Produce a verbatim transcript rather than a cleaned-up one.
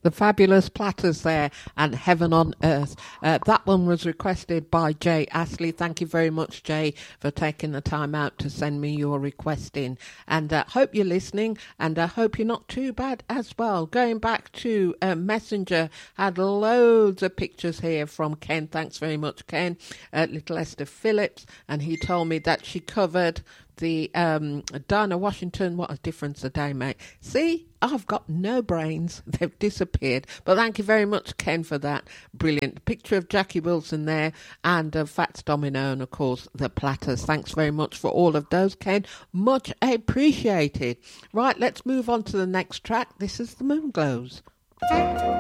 The Fabulous Platters there and Heaven on Earth. Uh, that one was requested by Jay Astley. Thank you very much, Jay, for taking the time out to send me your request in. And I uh, hope you're listening, and I hope you're not too bad as well. Going back to uh, Messenger, had loads of pictures here from Ken. Thanks very much, Ken. Uh, little Esther Phillips, and he told me that she covered the um, Dinah Washington. What a difference a day make. See, I've got no brains. They've disappeared. But thank you very much, Ken, for that. Brilliant. Picture of Jackie Wilson there and of Fats Domino and, of course, the Platters. Thanks very much for all of those, Ken. Much appreciated. Right, let's move on to the next track. This is The Moonglows.